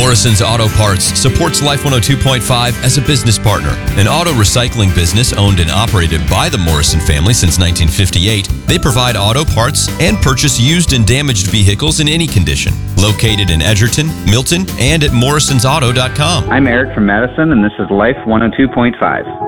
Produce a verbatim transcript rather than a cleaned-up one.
Morrison's Auto Parts supports Life one oh two point five as a business partner. An auto recycling business owned and operated by the Morrison family since nineteen fifty-eight, they provide auto parts and purchase used and damaged vehicles in any condition. Located in Edgerton, Milton, and at morrisons auto dot com. I'm Eric from Madison, and this is Life one oh two point five.